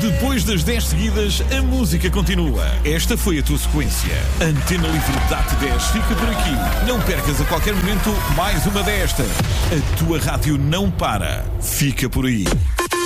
Depois das 10 seguidas, a música continua. Esta foi a tua sequência. Antena Livre DAT 10 fica por aqui. Não percas a qualquer momento mais uma destas. A tua rádio não para. Fica por aí.